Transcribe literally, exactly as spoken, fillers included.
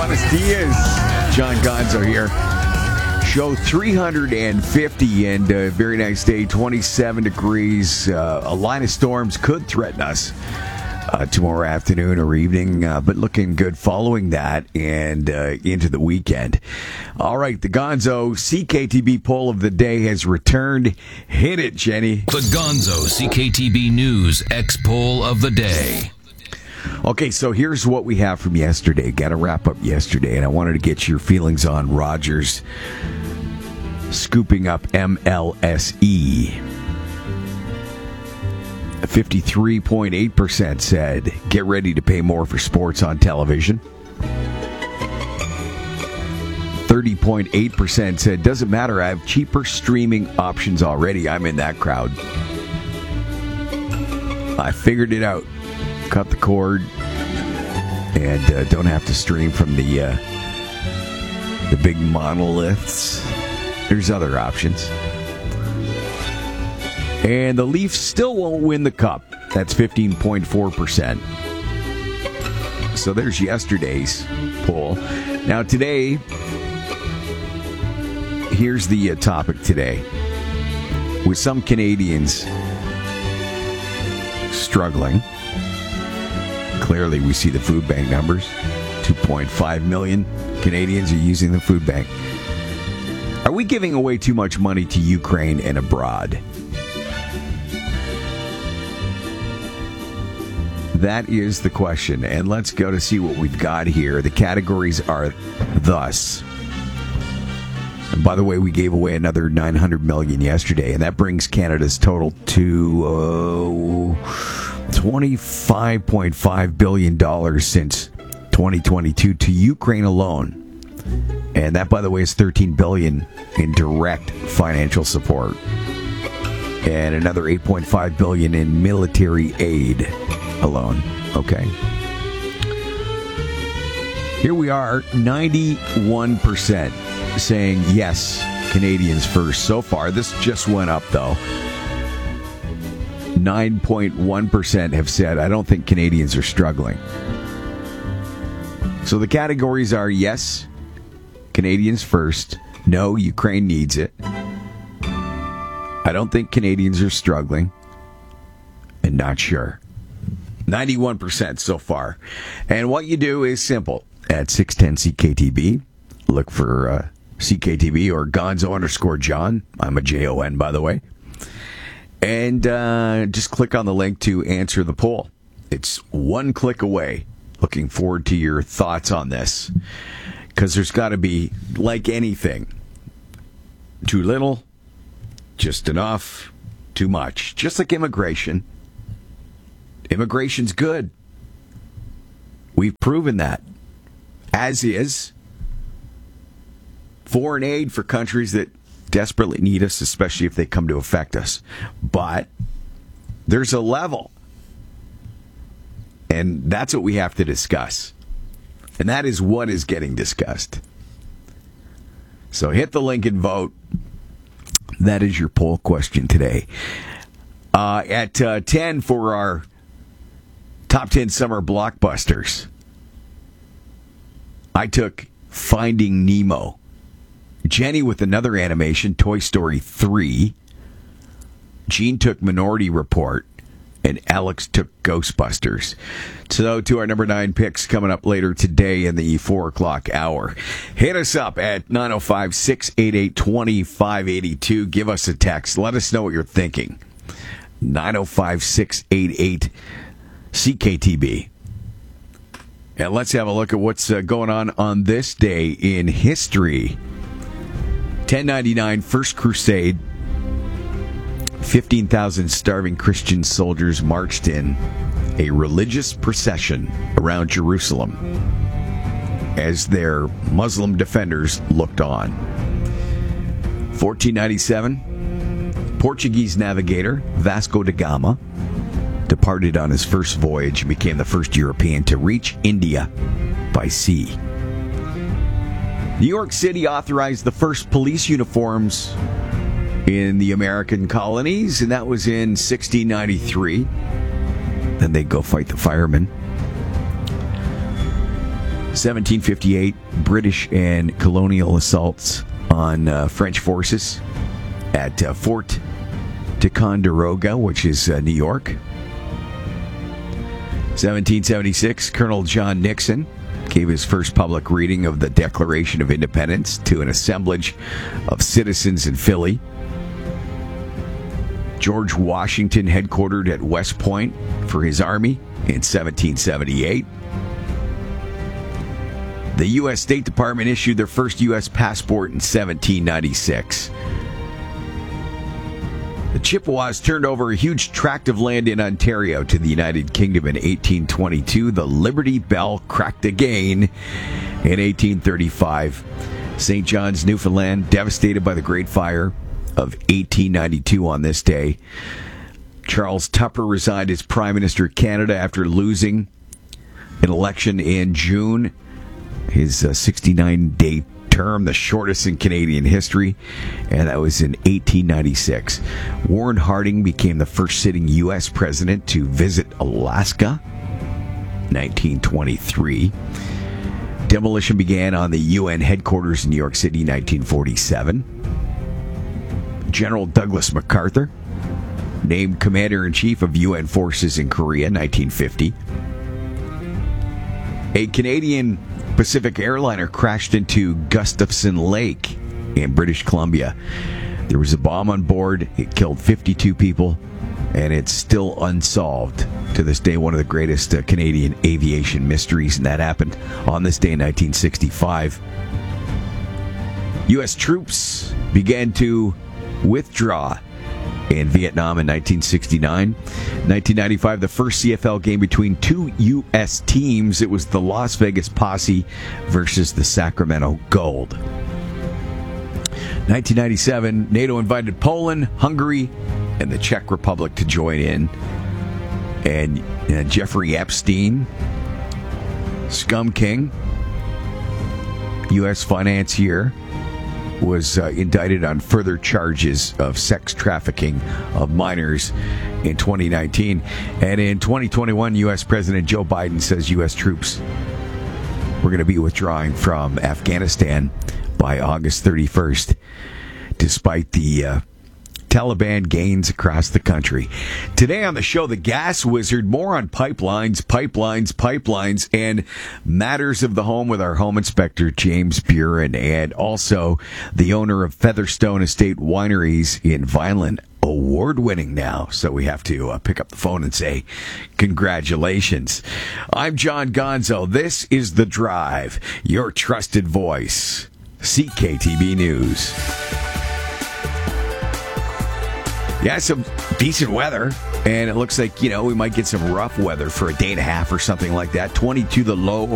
Buenos dias. John Gonzo here. Show three hundred fifty and a very nice day, twenty-seven degrees. Uh, a line of storms could threaten us uh, tomorrow afternoon or evening, uh, but looking good following that and uh, into the weekend. All right, the Gonzo C K T B poll of the day has returned. Hit it, Jenny. The Gonzo C K T B News X poll of the day. Okay, so here's what we have from yesterday. Got to wrap up yesterday, and I wanted to get your feelings on Rogers scooping up M L S E. fifty-three point eight percent said, get ready to pay more for sports on television. thirty point eight percent said, doesn't matter, I have cheaper streaming options already. I'm in that crowd. I figured it out. Cut the cord and uh, don't have to stream from the uh, the big monoliths. There's other options. And the Leafs still won't win the Cup. That's fifteen point four percent. So there's yesterday's poll. Now today, here's the uh, topic today. With some Canadians struggling, clearly we see the food bank numbers. two point five million Canadians are using the food bank. Are we giving away too much money to Ukraine and abroad? That is the question. And let's go to see what we've got here. The categories are thus. And by the way, we gave away another nine hundred million dollars yesterday, and that brings Canada's total to uh, twenty-five point five billion dollars since twenty twenty-two to Ukraine alone. And that, by the way, is thirteen billion dollars in direct financial support. And another eight point five billion dollars in military aid alone. Okay. Here we are, ninety-one percent saying yes, Canadians first so far. This just went up, though. nine point one percent have said, I don't think Canadians are struggling. So the categories are yes, Canadians first. No, Ukraine needs it. I don't think Canadians are struggling. And not sure. ninety-one percent so far. And what you do is simple. At six ten C K T B, look for uh, C K T B or Gonzo underscore John. I'm a J O N, by the way. And uh, just click on the link to answer the poll. It's one click away. Looking forward to your thoughts on this. Because there's got to be, like anything, too little, just enough, too much. Just like immigration. Immigration's good. We've proven that. As is foreign aid for countries that desperately need us, especially if they come to affect us. But there's a level. And that's what we have to discuss. And that is what is getting discussed. So hit the link and vote. That is your poll question today. Uh, at uh, ten for our top ten summer blockbusters, I took Finding Nemo. Jenny with another animation, Toy Story three. Gene took Minority Report. And Alex took Ghostbusters. So to our number nine picks coming up later today in the four o'clock hour. Hit us up at nine oh five, six eight eight, two five eight two. Give us a text. Let us know what you're thinking. nine oh five, six eight eight, C K T B. And let's have a look at what's uh, going on on this day in history. ten ninety-nine, First Crusade. fifteen thousand starving Christian soldiers marched in a religious procession around Jerusalem as their Muslim defenders looked on. fourteen ninety-seven, Portuguese navigator Vasco da Gama departed on his first voyage and became the first European to reach India by sea. New York City authorized the first police uniforms in the American colonies, and that was in sixteen ninety-three. Then they'd go fight the firemen. seventeen fifty-eight, British and colonial assaults on uh, French forces at uh, Fort Ticonderoga, which is uh, New York. seventeen seventy-six, Colonel John Nixon gave his first public reading of the Declaration of Independence to an assemblage of citizens in Philly. George Washington headquartered at West Point for his army in seventeen seventy-eight. The U S State Department issued their first U S passport in seventeen ninety-six. The Chippewas turned over a huge tract of land in Ontario to the United Kingdom in eighteen twenty-two. The Liberty Bell cracked again in eighteen thirty-five. Saint John's, Newfoundland, devastated by the Great Fire of eighteen ninety-two on this day. Charles Tupper resigned as Prime Minister of Canada after losing an election in June. His uh, sixty-nine day term, the shortest in Canadian history, and that was in eighteen ninety-six. Warren Harding became the first sitting U S president to visit Alaska, nineteen twenty-three. Demolition began on the U N headquarters in New York City, nineteen forty-seven. General Douglas MacArthur named Commander-in-Chief of U N forces in Korea, nineteen fifty. A Canadian Pacific airliner crashed into Gustafson Lake in British Columbia. There was a bomb on board. It killed fifty-two people, and it's still unsolved to this day. One of the greatest uh, Canadian aviation mysteries, and that happened on this day in nineteen sixty-five. U S troops began to withdraw in Vietnam in nineteen sixty-nine. nineteen ninety-five, the first C F L game between two U S teams. It was the Las Vegas Posse versus the Sacramento Gold. nineteen ninety-seven, NATO invited Poland, Hungary, and the Czech Republic to join in. And uh, Jeffrey Epstein, Scum King, U S financier, was uh, indicted on further charges of sex trafficking of minors in twenty nineteen. And in twenty twenty-one, U S President Joe Biden says U S troops were going to be withdrawing from Afghanistan by August thirty-first, despite the uh, Taliban gains across the country. Today on the show, the gas wizard, more on pipelines, pipelines, pipelines, and matters of the home with our home inspector, James Buren, and also the owner of Featherstone Estate Wineries in Vineland. Award-winning now, so we have to uh, pick up the phone and say congratulations. I'm John Gonzo. This is The Drive, your trusted voice. C K T B News. Yeah, some decent weather, and it looks like, you know, we might get some rough weather for a day and a half or something like that. twenty-two the low.